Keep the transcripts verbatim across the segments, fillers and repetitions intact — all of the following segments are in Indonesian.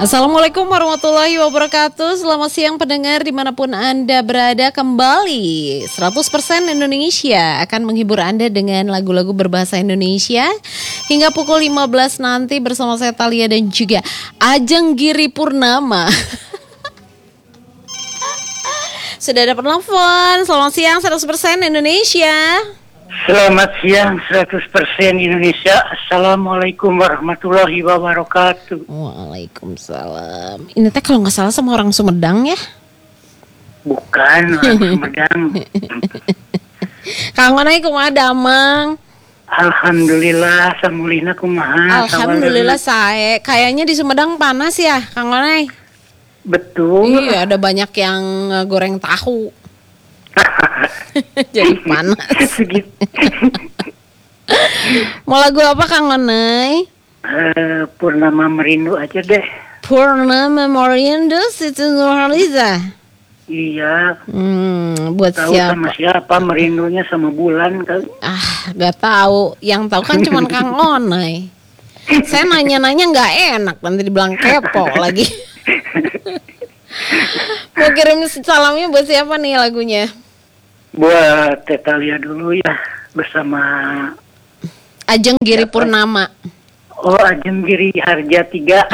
Assalamualaikum warahmatullahi wabarakatuh. Selamat siang pendengar dimanapun Anda berada. Kembali seratus persen Indonesia akan menghibur Anda dengan lagu-lagu berbahasa Indonesia hingga pukul lima belas nanti bersama saya Thalia dan juga Ajeng Giri Purnama. Sudah ada penelpon. Selamat siang seratus persen Indonesia. Selamat siang seratus persen Indonesia. Assalamualaikum warahmatullahi wabarakatuh. Waalaikumsalam. Ini teh kalau nggak salah sama orang Sumedang ya? Bukan orang Sumedang. Kang Onai kumaha damang? Alhamdulillah, samulina kumaha. Alhamdulillah sae. Kayaknya di Sumedang panas ya, Kang Onai? Betul. Iya, ada banyak yang goreng tahu. Jadi panas. Mau lagu apa Kang Onai? Uh, Purnama Merindu aja deh. Purnama Merindu Siti Nurhaliza. Iya. Hmm, buat tahu siapa? Sama siapa merindunya sama bulan kali. Ah, gak tahu. Yang tahu kan cuma Kang Onai. Saya nanya-nanya nggak enak, nanti dibilang kepo lagi. Mau kirim salamnya buat siapa nih lagunya? Buat Teh Thalia dulu ya, bersama Ajeng Giri Purnama. Oh, Ajeng Giri Harja tiga.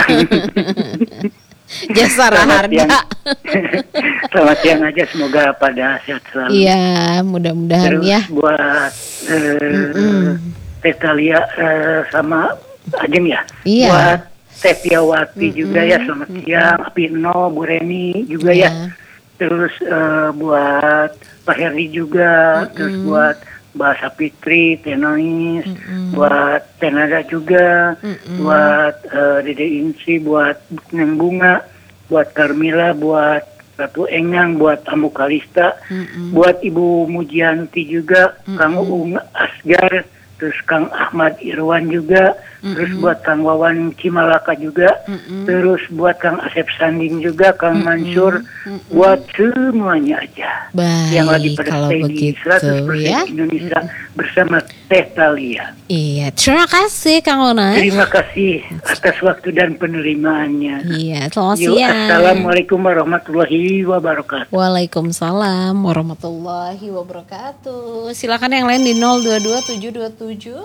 Jasara Harja. Selamat siang aja, semoga pada sehat selalu. Iya, mudah-mudahan. Terus ya. Buat uh, Teh Thalia uh, sama Ajeng ya. Iya. Buat Teh Piawati mm-mm. juga ya, selamat siang. Pino, Bu Reni juga yeah. ya. Terus uh, buat Pak Herdi juga, mm-mm. terus buat Mbak Sapitri, Tenois, buat Tenada juga, mm-mm. buat uh, Dede Insi, buat Neng Bunga, buat Carmila, buat Ratu Engang, buat Ambu Kalista, mm-mm. buat Ibu Mujianti juga, mm-mm. Kang Ung Asgar, terus Kang Ahmad Irwan juga, mm-mm. terus buat Kang Wawan Cimalaka juga, mm-mm. terus buat Kang Asep Sanding juga, Kang mm-mm. Mansur, mm-mm. buat semuanya aja. Baik, yang lagi pada stay di seratus persen ya? Indonesia mm-mm. bersama Teh Thalia. Iya, terima kasih Kang Onai. Terima kasih atas waktu dan penerimaannya. Iya, selamat Yo, siang. Assalamualaikum warahmatullahi wabarakatuh. Waalaikumsalam warahmatullahi wabarakatuh. Silakan yang lain di nol dua dua tujuh dua tujuh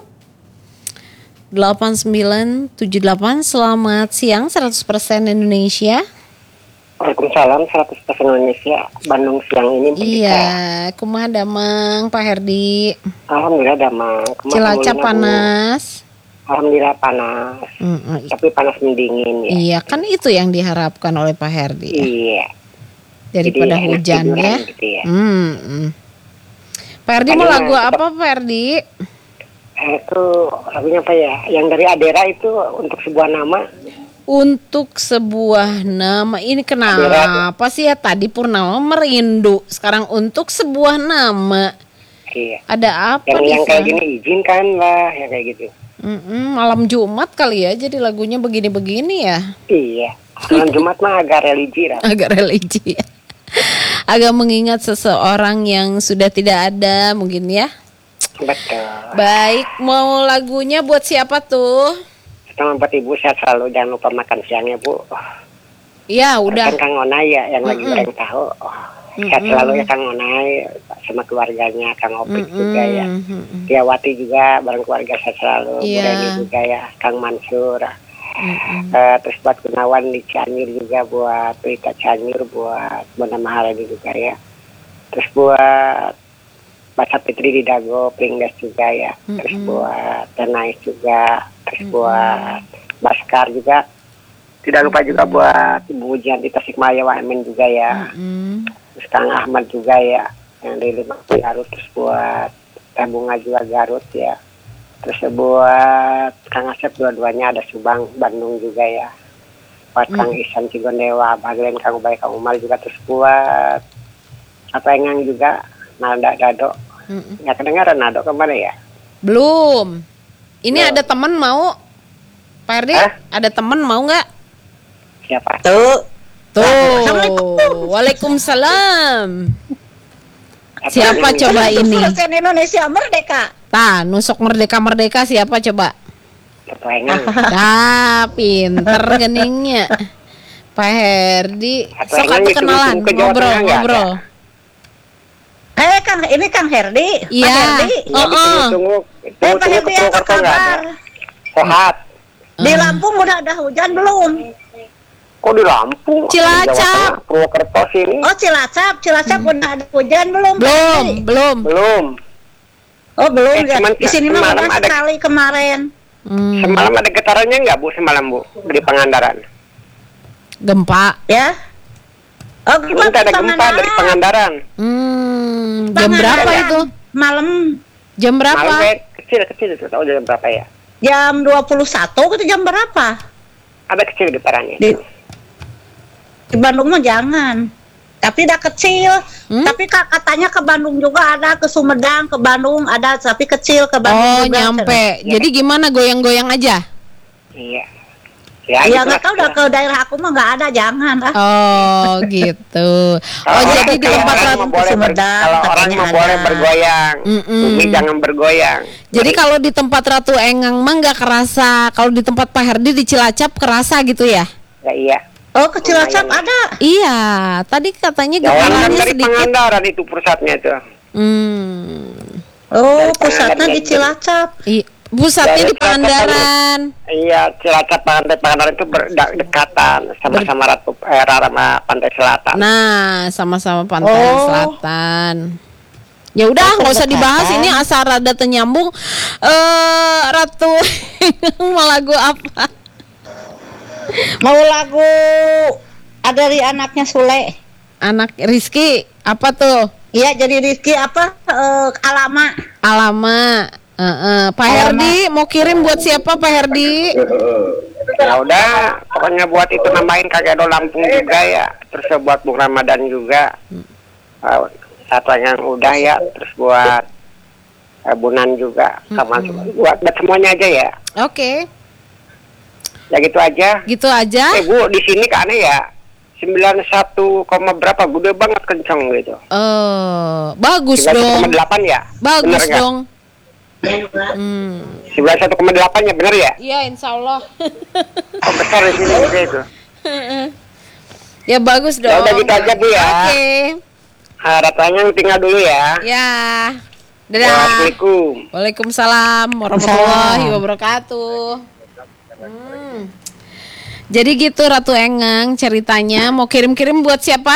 delapan sembilan tujuh delapan. Selamat siang seratus persen Indonesia. Waalaikumsalam seratus persen Indonesia. Bandung siang ini iya, kumaha damang Pak Herdi? Alhamdulillah damang. Cilacap panas. Alhamdulillah panas. Mm-mm. Tapi panas mendingin ya. Iya, kan itu yang diharapkan oleh Pak Herdi ya? Iya. Daripada jadi, hujan ya. Gitu ya. Hmm. Pak Herdi mau lagu apa Pak Herdi? Itu lagunya apa ya? Yang dari Adera itu untuk sebuah nama. Untuk sebuah nama. Ini kenapa sih ya? Tadi Purnama Merindu, sekarang untuk sebuah nama. Iya. Ada apa? Yang, yang kayak sana? gini izinkan lah, yang kayak gitu. Mm-mm, malam Jumat kali ya, jadi lagunya begini-begini ya. Iya. Malam Jumat mah agak religi lah. Agak religi. Agak mengingat seseorang yang sudah tidak ada mungkin ya. Betul. Baik, mau lagunya buat siapa tuh? Sama buat ibu sehat selalu, jangan lupa makan siangnya bu. Ya udah. Kan Kang Onai ya yang Mm-mm. lagi goreng tahu. Oh, sehat selalu ya Kang Onai sama keluarganya, Kang Opik Mm-mm. juga ya. Mm-mm. Tiawati juga bareng keluarga sehat selalu. Iya. Bureni juga ya, Kang Mansur. Uh, terus buat Gunawan di Cianjur juga, buat Rita Cianjur, buat Bona Maharani juga ya. Terus buat Baca Fitri di Dago, Pringles juga ya. Mm-mm. Terus buat Tenais juga. Terus mm-mm. buat Baskar juga. Tidak lupa juga buat Ibu Ujian di Tasikmalaya, Wamen juga ya. Mm-mm. Terus Kang Ahmad juga ya. Yang di Lima Garut. Terus buat Teh Bunga juga Garut ya. Terus buat Kang Asep dua-duanya ada Subang, Bandung juga ya. Buat mm. Kang Isan Cigondewa, Baglen, Kang Ubay, Kang Umar juga. Terus buat apa Engang juga. Nada Dado. Mm-mm. Ya kedengaran Nado kemana ya? Belum. Ini Belum. ada teman mau? Pak Herdi, Hah? ada teman mau nggak? Siapa? Tuh. Tuh. Waalaikumsalam. Siapa coba ini? Indonesia merdeka. Tah, nusuk merdeka-merdeka siapa coba? Ketua Engang. Ah, pinter geningnya. Pak Herdi, Atau sok emang atuh itu kenalan, ke Jawa ngobrol, Tengah nggak ngobrol. Eh Kang, ini Kang Herdi. Pak Iya. Herdi. Oh, oh. Tunggu, Eh tunggu, Pak tunggu, Herdi ke apa Purwokerto nggak ada? kabar? Sehat. Di Ah. Lampung udah ada hujan belum? Kok di Lampung? Cilacap. Di Jawa Tengah, Purwokerto sini. Oh Cilacap, Cilacap udah ada hujan belum? Pak Belum, Herdi? belum. Belum. Oh belum Eh, ya. cuman Di sini mah semalam udah ada- sekali kemarin. Hmm. Semalam ada getarannya nggak Bu? Semalam Bu di Pangandaran. Gempa. Ya. Oh Cuma ada gempa dari Pangandaran. Hmm, jam Pangandaran. berapa itu? Malam Jam Malam berapa? kayak kecil kecil itu tahu jam berapa ya? jam dua puluh satu itu jam berapa? Ada kecil getarannya. Di, di Bandung mah jangan. Tapi udah kecil. Hmm? Tapi ka- katanya ke Bandung juga ada, ke Sumedang, ke Bandung ada, tapi kecil ke Oh, Bandung juga. nyampe. Jadi gimana, goyang-goyang aja? Iya. Ya, Iya gitu nggak lah. tahu, udah ke daerah aku mah nggak ada, jangan lah. Oh, gitu. Kalau Oh, orang- jadi di kalau tempat orang rat- mah boleh ber- Sumedang, kalau orang katanya mah ada. boleh bergoyang. Mm-mm. Bumi jangan bergoyang. Jadi kalau di tempat Ratu Engang mah nggak kerasa. Kalau di tempat Pak Herdi di Cilacap kerasa gitu ya? Ya iya. Oh ke Cilacap Lumayan. ada. Iya, tadi katanya Ya orang kan getarannya dari sedikit. Pangandaran itu pusatnya tuh. Hmm. Oh Dari pusatnya Pangandaran di ya. Cilacap. I- pusatnya Dari di Pangandaran. Iya, Cilacap Pantai Pangandaran itu berdekatan sama-sama Ratu eh, sama Pantai Selatan. Nah, sama-sama pantai Oh. selatan. Ya udah, Oh, nggak usah berdekatan. dibahas ini asal rada tenyambung. Eh, Ratu mau lagu apa? Mau lagu ada dari anaknya Sule. Anak Rizky apa tuh? Iya jadi Rizky apa eh, Alama. Alama. Eh, eh. Pak Alama. Herdi mau kirim buat siapa Pak Herdi? Ya udah, pokoknya buat itu nambahin Kagedo Lampung juga ya. Terus buat Bung Ramadan juga. Uh, satu yang udah ya. Terus buat uh, Bunan juga. Sama buat, buat semuanya aja ya. Oke, Ya gitu aja. gitu aja. Eh Bu, di sini kan aneh ya. sembilan puluh satu, berapa? Gede banget kenceng gitu. Eh, bagus sembilan puluh satu dong. koma delapan ya? Bagus Bener nggak? dong. Hmm. sembilan puluh satu koma delapan ya, bener ya? Iya, insya Allah. Oh besar di sini juga itu. Ya bagus dong. Ya udah gitu aja Bu ya. Oke. Ah, Ratanya tinggal dulu ya. Ya. Dadah. Assalamualaikum. Waalaikumsalam warahmatullahi wabarakatuh. Hmm. Jadi gitu Ratu Engang ceritanya. Mau kirim-kirim buat siapa?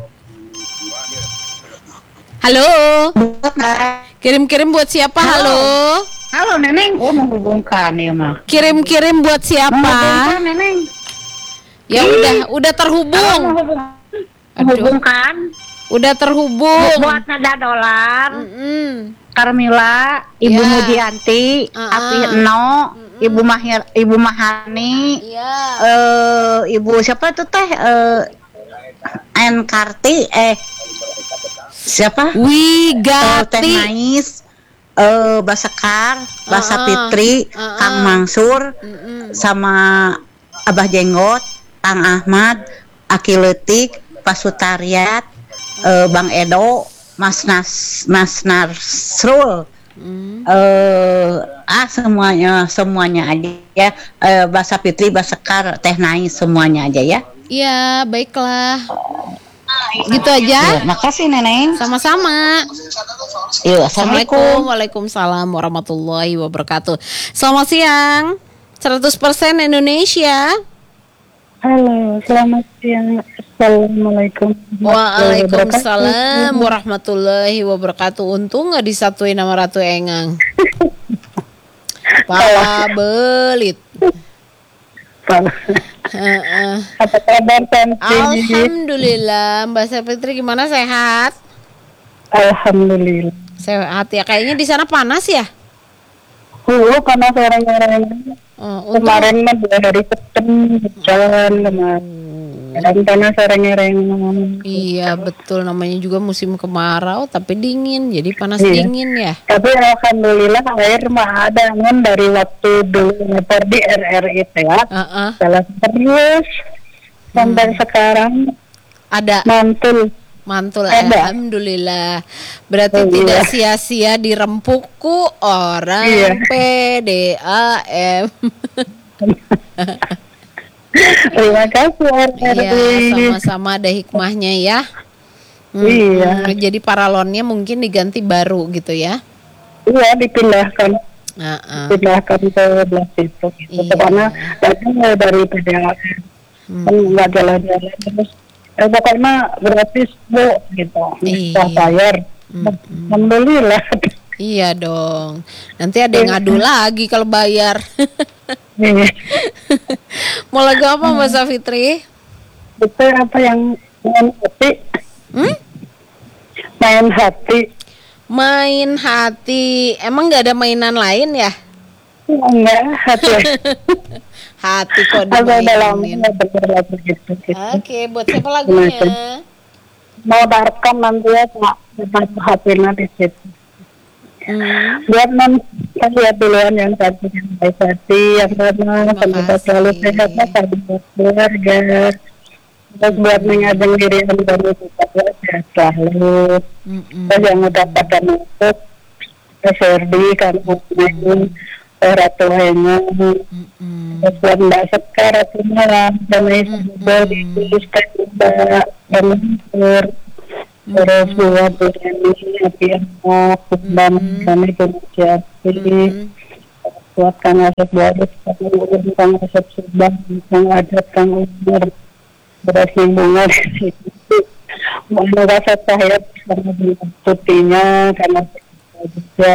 Halo. Kirim-kirim buat siapa? Halo. Halo Neneng. Oh menghubungkan ya mah. Kirim-kirim buat siapa? Menghubungkan Neneng. Ya udah, udah terhubung. Menghubungkan. Udah terhubung. Buat nada dolar. Mm-mm. Carmila, Ibu Ya. Mudianti, Uh-uh. Api Eno, Ibu Mahir, Ibu Mahani, Iya. eh Ibu siapa tuh teh? Eh En Karti, eh siapa? Wih, Eh, Teh Gati. Mais, eh Basekar, Basa Uh-uh. Fitri, Uh-uh. Kang Mansur, Mm-mm. sama Abah Jenggot, Kang Ahmad, Aki Letik, Pak Sutariat, eh, Bang Edo, Mas Nas, Mas Nasrul, Mm. eh ah semuanya semuanya aja ya, eh, Basa Fitri, Basekar, Teh Nais semuanya aja ya. Iya, baiklah. Gitu aja. Ya, makasih Neneng. Sama-sama. Yuk, Assalamualaikum. Assalamualaikum. Waalaikumsalam warahmatullahi wabarakatuh. Selamat siang. seratus persen Indonesia. Halo, selamat siang. Assalamualaikum. Waalaikumsalam warahmatullahi wabarakatuh. Untung nggak disatuin sama Ratu Engang. Pala belit. Heeh. Apa kabar Tanti? Alhamdulillah. Mbak Fitri gimana, sehat? Alhamdulillah. Sehat ya. Kayaknya di sana panas ya. Oh, karena orang-orang Oh, untung- kemarin mah dua hari Septem jalan kemarin. Dan panas orang-orang. Iya betul, namanya juga musim kemarau tapi dingin, jadi panas Iya. dingin ya. Tapi alhamdulillah air mah ada kan dari waktu dulu nyetor di R R I teh ya. Heeh. Jalan terus sampai sekarang Ada mantul. mantul, Ada. alhamdulillah. Berarti Oh, tidak iya. sia-sia dirempuku orang Iya. P D A M. Terima kasih R R I. Iya, sama-sama ada hikmahnya ya. Hmm, Iya. hmm, jadi paralonnya mungkin diganti baru gitu ya. Iya, dipindahkan. Uh-uh. Dipindahkan ke belah situ gitu. Iya. Karena datangnya dari P D A M. Hmm. Kan nggak jalan-jalan terus. Eh, pokoknya gratis bu gitu. Bisa Iya. bayar. Hmm. Alhamdulillah. Iya dong. Nanti ada yang ngadu lagi kalau bayar. Iya. Mau lagu apa Mbak Safitri? Itu apa yang main hati? Hmm? Main hati. Main hati. Emang nggak ada mainan lain ya? Enggak, hati. Hati kok Ada dalam dimainin. denger lagu gitu. gitu. Oke, buat siapa lagunya? Mau darkan nanti ya Pak. Dapat hatinya di situ. Hmm. Buat non kan lihat duluan yang satu yang baik hati, yang mana Terima semoga kasih. selalu sehat ya tadi buat keluarga. Terus buat mengajeng diri kembali supaya sehat selalu. Mm-mm. Terus yang udah pada masuk ke Ferdi kan main Ratu Hengo. Mm-mm. Terus buat Mbak Sekar Ratu Malam dan juga dituliskan juga dan Mansur. Terus buat Burani Api Enak dan kami Indonesia Mm. buat Kang Asep Baris, Kang Asep Subang, Kang Adat, Kang Umar, beras bunga mau rasa saya karena putihnya karena juga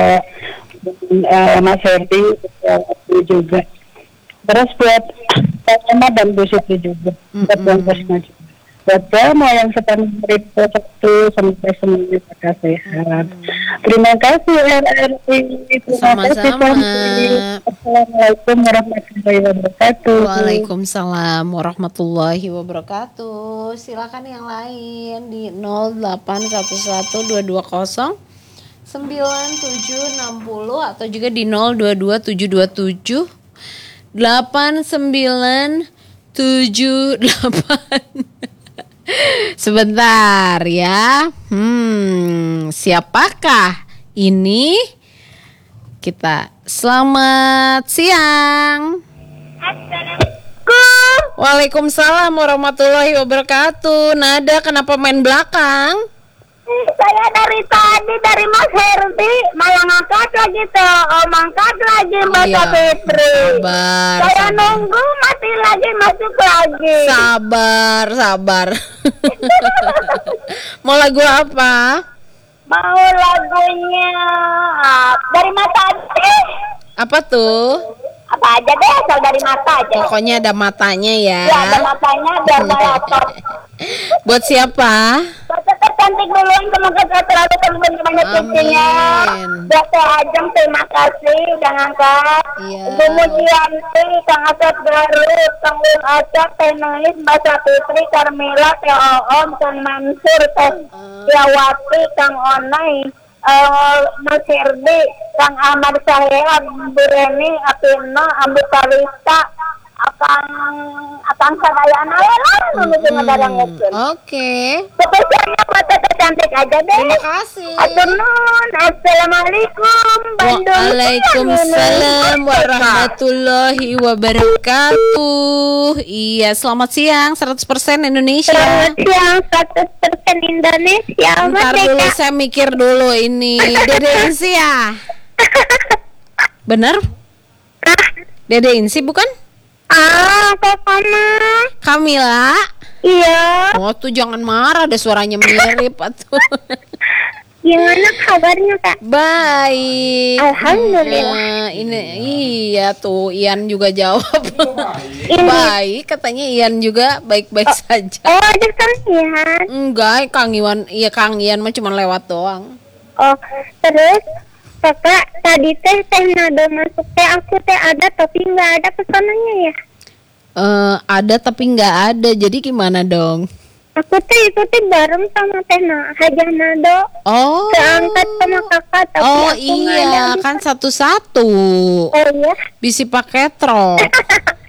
uh, Mas Herdi juga. Terus buat Pak dan Bu Siti juga, buat Mm-mm. yang Kesma juga. Buat semua yang sedang memberi waktu sampai semuanya pada sehat. Terima kasih R R I. Terima kasih Sama-sama. Santi. Assalamualaikum warahmatullahi wabarakatuh. Waalaikumsalam warahmatullahi wabarakatuh. Silakan yang lain di nol delapan satu satu dua dua nol sembilan tujuh enam nol atau juga di nol dua dua tujuh dua tujuh delapan sembilan tujuh delapan. Sebentar ya. Hmm, siapakah ini? Kita selamat siang. Waalaikumsalam warahmatullahi wabarakatuh. Nada kenapa main belakang? Saya dari tadi dari Mas Herdi malah ngangkat lagi tuh, oh mangkat lagi Mbak Iya. Fitri. Sabar, Saya sabar. nunggu mati lagi masuk lagi. Sabar, sabar. Mau lagu apa? Mau lagunya ah, dari mata aja. Apa tuh? Apa aja deh asal dari mata aja. Pokoknya ada matanya ya. Ya ada matanya biar saya top. Buat siapa? Tetap cantik dulu, semoga saya selalu teman banyak cincinnya. Amin. Buat saya Ajeng, terima kasih udah ngangkat. Iya. Ibu Mujianti, Kang Asep Garut, Kang Ul Acak, Teh Nais, Mbak Sapitri, Carmila, Teh Oom, Kang Mansur, Teh Yawati, Kang Onai, eh, Mas Herdi, Kang Ahmad Sahea, Bu Reni, Apino, Ambu Kalista, Akang Akang Sadayana lah, menuju ngedarang ngukun. Oke. Spesialnya buat teteh cantik aja deh. Terima kasih. Atur nun, assalamualaikum. Bandung. Waalaikumsalam warahmatullahi wabarakatuh. Iya, selamat siang seratus persen Indonesia. Selamat siang, seratus persen Indonesia. Bentar dulu, saya mikir dulu ini. Dede Insi ya? Bener? Dede Insi bukan? Ah, kok kamu? Kamila? Iya. Oh tuh jangan marah, ada suaranya mirip atuh. Gimana kabarnya, Kak? Baik. Alhamdulillah. Eh, ini iya tuh Ian juga jawab. Ini. Baik, katanya Ian juga baik-baik saja. Oh, ada Kang Ian. Enggak, Kang Iwan, iya Kang Ian mah cuma lewat doang. Oh, terus Kakak tadi teh teh nada masuk teh aku teh ada tapi nggak ada pesanannya ya. Eh, ada tapi nggak ada, jadi gimana dong? Aku teh itu teh bareng sama teh na Hajah Nado. Oh. Keangkat sama kakak tapi Oh aku nggak iya, ada. kan satu-satu. Oh iya. Bisi pakai trok.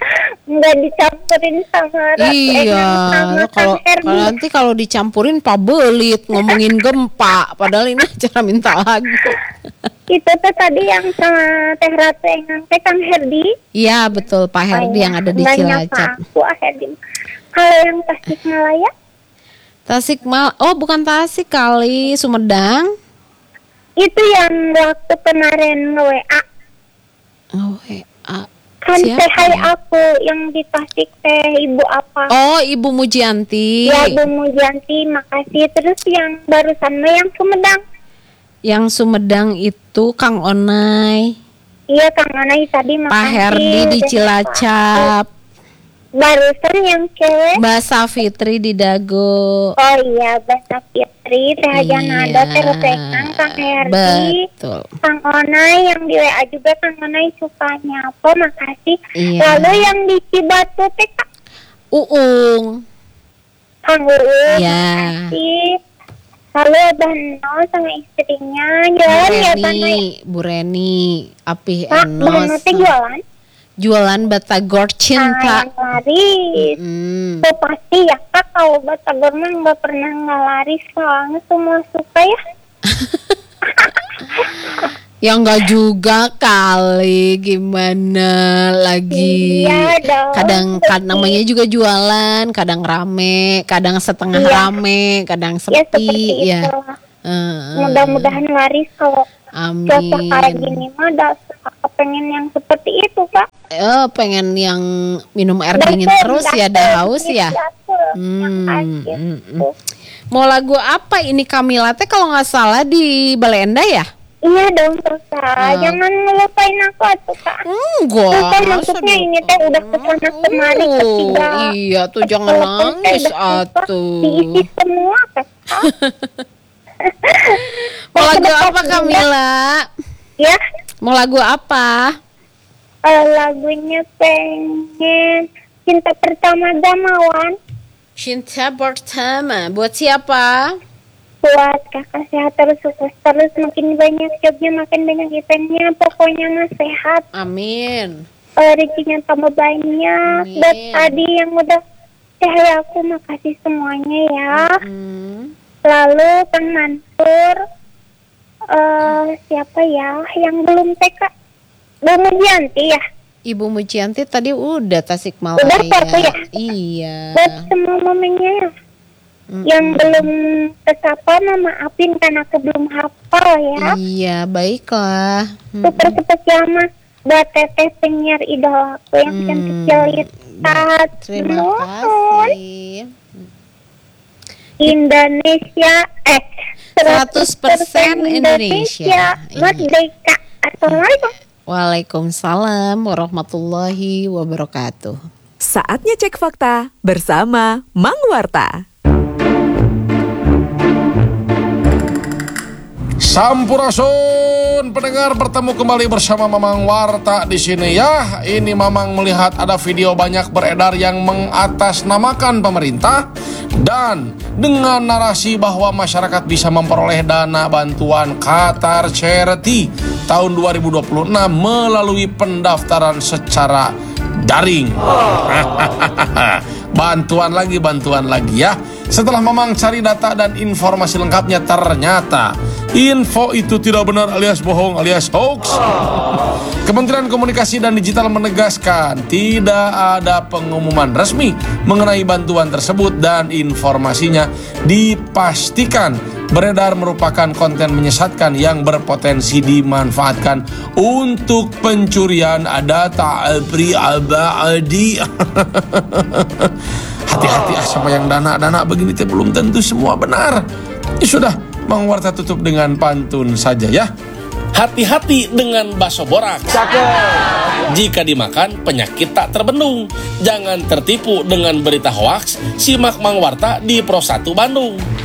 nggak dicampurin sama rat. Iya, sama kalau Kang Herdi. kalau nanti kalau dicampurin pabelit ngomongin gempa, padahal ini acara minta lagu. Itu tuh tadi yang sama Teh Ratu yang ngangkat Kang Herdi. Iya betul, Pak Herdi yang ada di Nggak nyapa Cilacap. aku, ah, Herdi. Kalau yang Tasikmalaya, Tasik Mal, oh bukan Tasik kali, Sumedang. itu yang waktu kemarin nge-W A. Oh, W A. Kan Siapa teh hai ya? aku yang di Tasik teh ibu apa? Oh, Ibu Mujianti. Ya Bu Mujanti, makasih. Terus yang barusan mah yang Sumedang. Yang Sumedang itu Kang Onai, Iya Kang Anai tadi makasih. Pak Herdi di Udah Cilacap, barusan yang cewek. Mbak Safitri di Dago. Oh iya, Basa Fitri, Teh Haja Nada, Teh Retekan, Kang Herdi, Betul. Kang Onai yang di W A juga Kang Onai suka nyapa, makasih. Iya. Lalu yang di Cibatu teh Kak Uung. Kang Uung, Iya. makasih. Lalu Abah No sama istrinya Bu jualan ya Abah No ya? Reni, Bu Reni, Apih Kak, Abah No Enos. teh jualan? Jualan batagor Ah, cinta. yang laris. Hmm. Itu pasti ya Kak, kalau batagor mah nggak pernah nggak laris, soalnya semua suka ya. Ya enggak juga kali, gimana lagi. Iya dong, Kadang kadang seperti- namanya juga jualan, kadang rame, kadang setengah Iya. rame, kadang Ya seperti sepi ya. itu. Heeh. Mudah-mudahan laris kalau cuaca kayak gini Amin. mah udah suka kepengen yang seperti itu Kak. Eh, pengen yang minum air Dasar, dingin terus ya, dasar, dah haus ya. dasar, Hmm, yang kayak hmm, gitu. Mau lagu apa ini Kamila teh kalau nggak salah di Balenda ya? Iya dong Kak, Ah. jangan ngelupain aku atuh Kak. Enggak. Itu kan masa maksudnya di- ini teh udah kesana kemari Oh, ketiga. iya tuh jangan Telepon teh nangis udah susah atuh. diisi semua Kak. Mau lagu Dekat apa juga. Kamila? Ya, Mau lagu apa? eh, lagunya pengen Cinta Pertama Damawan. Cinta Pertama. Buat siapa? Buat kakak sehat terus, sukses terus, makin banyak jobnya, makin banyak eventnya, pokoknya mah sehat, Amin. eh, rezekinya tambah banyak. Amin. Dan tadi yang udah saya aku makasih semuanya ya. Hmm. Lalu Kang Mansur, eh siapa ya yang belum T K? Belum Mujianti ya? Ibu Mujianti tadi udah Tasikmalaya. Udah satu ya? Iya. Buat semua momennya ya. Mm-mm. Yang belum kesapa mah maafin karena aku belum hafal ya. Iya, baiklah. Mm-mm. Super spesial mah buat teteh penyiar idola aku yang Hmm. cantik jelita. Terima Mohon. kasih. Indonesia eh seratus persen Indonesia. Iya. Merdeka. Assalamualaikum. Waalaikumsalam warahmatullahi wabarakatuh. Saatnya cek fakta bersama Mang Warta. Sampurasun pendengar, bertemu kembali bersama Mamang Warta di sini ya. Ini Mamang melihat ada video banyak beredar yang mengatasnamakan pemerintah dan dengan narasi bahwa masyarakat bisa memperoleh dana bantuan Qatar Charity tahun dua ribu dua puluh enam melalui pendaftaran secara daring. Bantuan lagi, bantuan lagi ya. Setelah Mamang cari data dan informasi lengkapnya, ternyata info itu tidak benar alias bohong alias hoax. Kementerian Komunikasi dan Digital menegaskan tidak ada pengumuman resmi mengenai bantuan tersebut dan informasinya dipastikan beredar merupakan konten menyesatkan yang berpotensi dimanfaatkan untuk pencurian data pribadi. Hati-hati ah sama yang dana-dana begini teh, belum tentu semua benar. Ya sudah, Mang Warta tutup dengan pantun saja ya. Hati-hati dengan bakso borak. Jika dimakan penyakit tak terbendung. Jangan tertipu dengan berita hoaks. Simak Mang Warta di Pro satu Bandung.